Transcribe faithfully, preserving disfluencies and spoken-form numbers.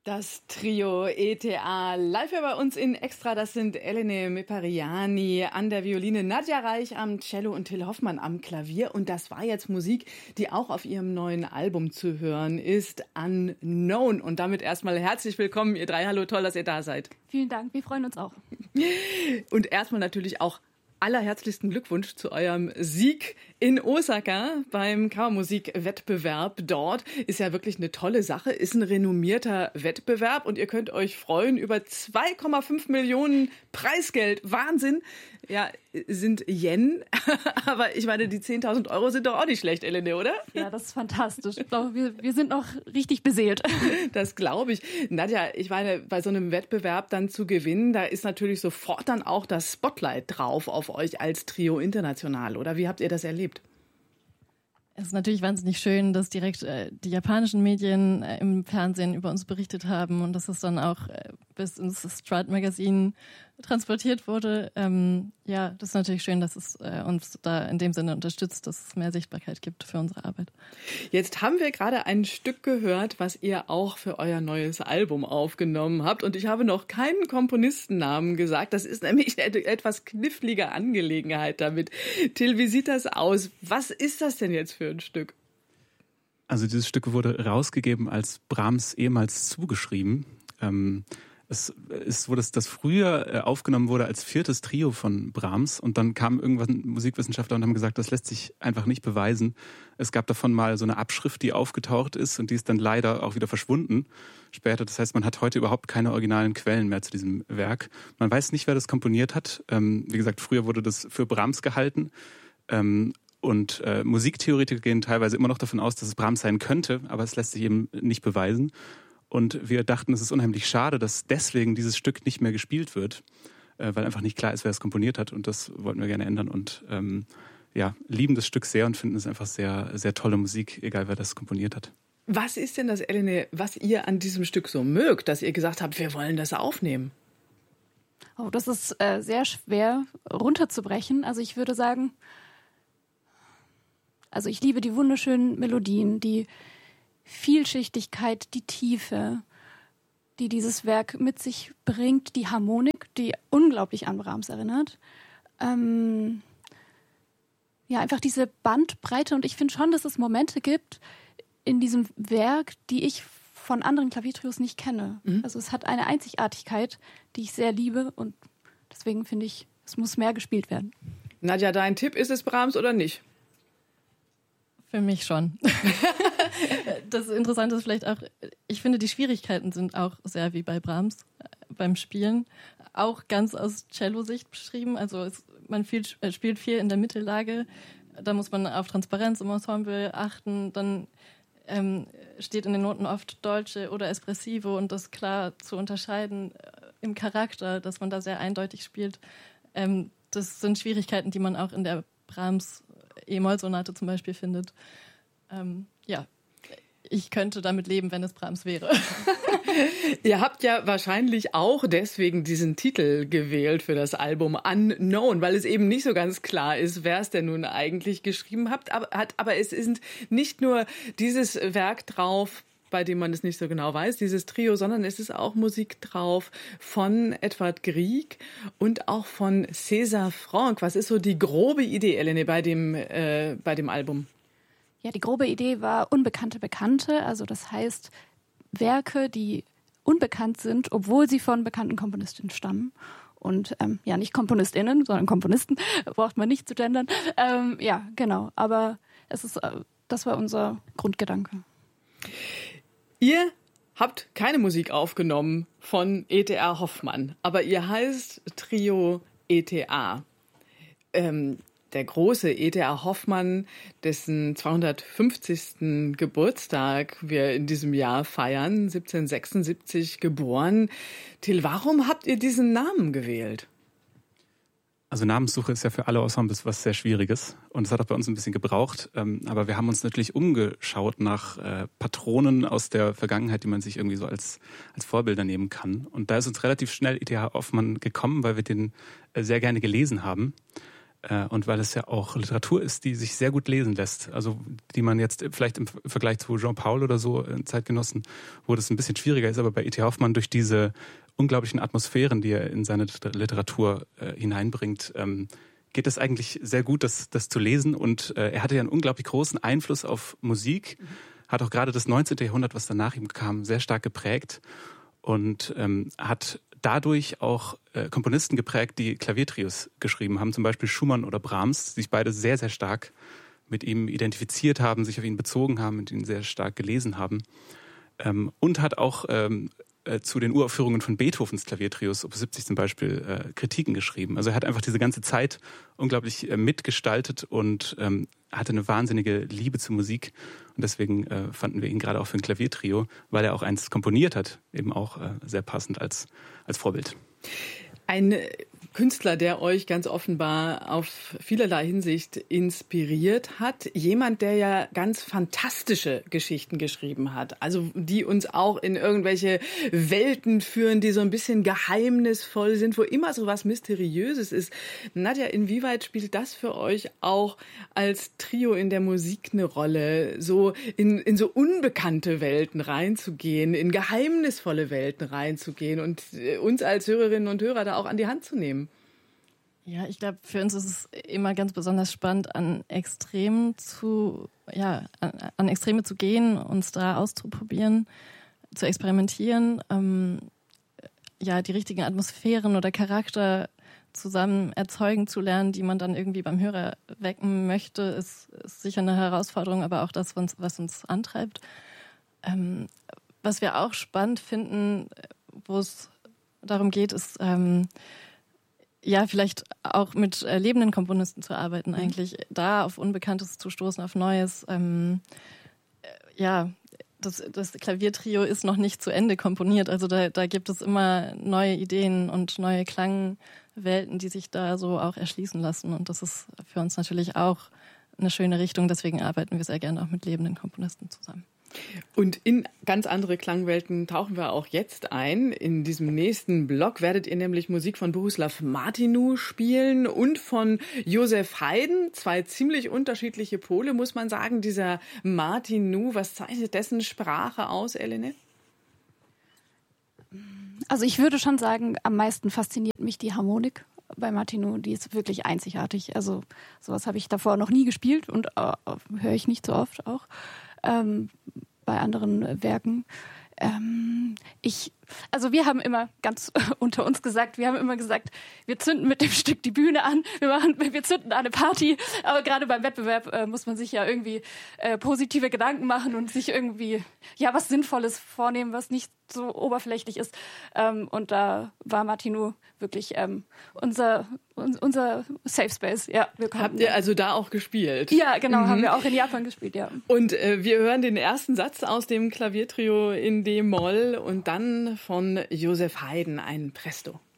Das Trio E T A live hier bei uns in Extra, das sind Elene Mepariani an der Violine, Nadja Reich am Cello und Till Hoffmann am Klavier. Und das war jetzt Musik, die auch auf ihrem neuen Album zu hören ist, Unknown. Und damit erstmal herzlich willkommen, ihr drei. Hallo, toll, dass ihr da seid. Vielen Dank, wir freuen uns auch. Und erstmal natürlich auch allerherzlichsten Glückwunsch zu eurem Sieg in Osaka beim Kammermusikwettbewerb dort. Ist ja wirklich eine tolle Sache, ist ein renommierter Wettbewerb und ihr könnt euch freuen über zwei Komma fünf Millionen Preisgeld. Wahnsinn! Ja, sind Yen, aber ich meine, die zehntausend Euro sind doch auch nicht schlecht, Elene, oder? Ja, das ist fantastisch. Ich glaube, wir, wir sind noch richtig beseelt. Das glaube ich. Nadja, ich meine, bei so einem Wettbewerb dann zu gewinnen, da ist natürlich sofort dann auch das Spotlight drauf auf euch als Trio International, oder? Wie habt ihr das erlebt? Es ist natürlich wahnsinnig schön, dass direkt äh, die japanischen Medien äh, im Fernsehen über uns berichtet haben und dass es dann auch äh, bis ins Stride-Magazin transportiert wurde. Ähm, ja, das ist natürlich schön, dass es äh, uns da in dem Sinne unterstützt, dass es mehr Sichtbarkeit gibt für unsere Arbeit. Jetzt haben wir gerade ein Stück gehört, was ihr auch für euer neues Album aufgenommen habt. Und ich habe noch keinen Komponistennamen gesagt. Das ist nämlich eine etwas knifflige Angelegenheit damit. Till, wie sieht das aus? Was ist das denn jetzt für ein Stück? Also dieses Stück wurde rausgegeben als Brahms ehemals zugeschrieben. Ähm, Es ist so, dass das früher aufgenommen wurde als viertes Trio von Brahms und dann kamen irgendwann Musikwissenschaftler und haben gesagt, das lässt sich einfach nicht beweisen. Es gab davon mal so eine Abschrift, die aufgetaucht ist und die ist dann leider auch wieder verschwunden später. Das heißt, man hat heute überhaupt keine originalen Quellen mehr zu diesem Werk. Man weiß nicht, wer das komponiert hat. Ähm, wie gesagt, früher wurde das für Brahms gehalten. Ähm, und äh, Musiktheoretiker gehen teilweise immer noch davon aus, dass es Brahms sein könnte, aber es lässt sich eben nicht beweisen. Und wir dachten, es ist unheimlich schade, dass deswegen dieses Stück nicht mehr gespielt wird, äh, weil einfach nicht klar ist, wer es komponiert hat. Und das wollten wir gerne ändern. Und ähm, ja, lieben das Stück sehr und finden es einfach sehr, sehr tolle Musik, egal wer das komponiert hat. Was ist denn das, Elene, was ihr an diesem Stück so mögt, dass ihr gesagt habt, wir wollen das aufnehmen? Oh, das ist äh, sehr schwer runterzubrechen. Also ich würde sagen, also ich liebe die wunderschönen Melodien, die Vielschichtigkeit, die Tiefe, die dieses Werk mit sich bringt, die Harmonik, die unglaublich an Brahms erinnert. Ähm, ja, einfach diese Bandbreite. Und ich finde schon, dass es Momente gibt in diesem Werk, die ich von anderen Klaviertrios nicht kenne. Mhm. Also es hat eine Einzigartigkeit, die ich sehr liebe und deswegen finde ich, es muss mehr gespielt werden. Nadja, dein Tipp, ist es Brahms oder nicht? Für mich schon. Das Interessante ist vielleicht auch, ich finde, die Schwierigkeiten sind auch sehr wie bei Brahms beim Spielen, auch ganz aus Cello-Sicht beschrieben. Also es, man viel, spielt viel in der Mittellage, da muss man auf Transparenz im Ensemble achten, dann ähm, steht in den Noten oft Dolce oder Espressivo und das klar zu unterscheiden im Charakter, dass man da sehr eindeutig spielt. Ähm, das sind Schwierigkeiten, die man auch in der Brahms E-Moll-Sonate zum Beispiel findet. Ähm, ja, ich könnte damit leben, wenn es Brahms wäre. Ihr habt ja wahrscheinlich auch deswegen diesen Titel gewählt für das Album Unknown, weil es eben nicht so ganz klar ist, wer es denn nun eigentlich geschrieben hat. Aber, hat, aber es ist nicht nur dieses Werk drauf, bei dem man es nicht so genau weiß, dieses Trio, sondern es ist auch Musik drauf von Edvard Grieg und auch von César Franck. Was ist so die grobe Idee, Elene, bei dem, äh, bei dem Album? Ja, die grobe Idee war unbekannte Bekannte, also das heißt Werke, die unbekannt sind, obwohl sie von bekannten Komponistinnen stammen. Und ähm, ja, nicht KomponistInnen, sondern Komponisten, braucht man nicht zu gendern. Ähm, ja, genau, aber es ist, äh, das war unser Grundgedanke. Ihr habt keine Musik aufgenommen von E T A Hoffmann, aber ihr heißt Trio E T A. Ähm, der große E T A Hoffmann, dessen zweihundertfünfzigsten Geburtstag wir in diesem Jahr feiern, siebzehnhundertsechsundsiebzig geboren. Till, warum habt ihr diesen Namen gewählt? Also Namenssuche ist ja für alle Ensembles was sehr Schwieriges und es hat auch bei uns ein bisschen gebraucht. Aber wir haben uns natürlich umgeschaut nach Patronen aus der Vergangenheit, die man sich irgendwie so als, als Vorbilder nehmen kann. Und da ist uns relativ schnell E T A Hoffmann gekommen, weil wir den sehr gerne gelesen haben. äh, und weil es ja auch Literatur ist, die sich sehr gut lesen lässt. Also die man jetzt vielleicht im Vergleich zu Jean-Paul oder so in Zeitgenossen, wo das ein bisschen schwieriger ist, aber bei E T Hoffmann durch diese unglaublichen Atmosphären, die er in seine Literatur äh, hineinbringt, ähm, geht es eigentlich sehr gut, das, das zu lesen. Und äh, er hatte ja einen unglaublich großen Einfluss auf Musik, mhm. hat auch gerade das neunzehnte Jahrhundert, was danach ihm kam, sehr stark geprägt und ähm, hat dadurch auch äh, Komponisten geprägt, die Klaviertrios geschrieben haben, zum Beispiel Schumann oder Brahms, die sich beide sehr, sehr stark mit ihm identifiziert haben, sich auf ihn bezogen haben und ihn sehr stark gelesen haben. Ähm, und hat auch ähm, äh, zu den Uraufführungen von Beethovens Klaviertrios, Opus siebzig zum Beispiel, äh, Kritiken geschrieben. Also er hat einfach diese ganze Zeit unglaublich äh, mitgestaltet und ähm, hatte eine wahnsinnige Liebe zur Musik. Und deswegen äh, fanden wir ihn gerade auch für ein Klaviertrio, weil er auch eins komponiert hat, eben auch äh, sehr passend als, als Vorbild. Ein Künstler, der euch ganz offenbar auf vielerlei Hinsicht inspiriert hat. Jemand, der ja ganz fantastische Geschichten geschrieben hat. Also die uns auch in irgendwelche Welten führen, die so ein bisschen geheimnisvoll sind, wo immer so was Mysteriöses ist. Nadja, inwieweit spielt das für euch auch als Trio in der Musik eine Rolle? So in, in so unbekannte Welten reinzugehen, in geheimnisvolle Welten reinzugehen und uns als Hörerinnen und Hörer da auch an die Hand zu nehmen? Ja, ich glaube, für uns ist es immer ganz besonders spannend, an Extremen zu, ja, an, an Extreme zu gehen, uns da auszuprobieren, zu experimentieren, ähm, ja, die richtigen Atmosphären oder Charakter zusammen erzeugen zu lernen, die man dann irgendwie beim Hörer wecken möchte, ist, ist sicher eine Herausforderung, aber auch das, was, was uns antreibt. Ähm, was wir auch spannend finden, wo es darum geht, ist, ähm, ja, vielleicht auch mit äh, lebenden Komponisten zu arbeiten, mhm. eigentlich. Da auf Unbekanntes zu stoßen, auf Neues. Ähm, äh, ja, das, das Klaviertrio ist noch nicht zu Ende komponiert. Also da, da gibt es immer neue Ideen und neue Klangwelten, die sich da so auch erschließen lassen. Und das ist für uns natürlich auch eine schöne Richtung. Deswegen arbeiten wir sehr gerne auch mit lebenden Komponisten zusammen. Und in ganz andere Klangwelten tauchen wir auch jetzt ein. In diesem nächsten Block werdet ihr nämlich Musik von Bohuslav Martinu spielen und von Josef Haydn. Zwei ziemlich unterschiedliche Pole, muss man sagen. Dieser Martinu, was zeichnet dessen Sprache aus, Elene? Also ich würde schon sagen, am meisten fasziniert mich die Harmonik bei Martinu. Die ist wirklich einzigartig. Also sowas habe ich davor noch nie gespielt und äh, höre ich nicht so oft auch. Ähm, bei anderen Werken. Ähm, ich, also wir haben immer ganz unter uns gesagt, wir haben immer gesagt, wir zünden mit dem Stück die Bühne an, wir machen, wir zünden eine Party, aber gerade beim Wettbewerb äh, muss man sich ja irgendwie äh, positive Gedanken machen und sich irgendwie, ja, was Sinnvolles vornehmen, was nicht so oberflächlich ist. Ähm, und da war Martinu wirklich ähm, unser, un, unser Safe Space. Ja, wir Habt ihr also da auch gespielt? Ja, genau, mhm. haben wir auch in Japan gespielt, ja. Und äh, wir hören den ersten Satz aus dem Klaviertrio in D-Moll und dann von Josef Haydn ein Presto.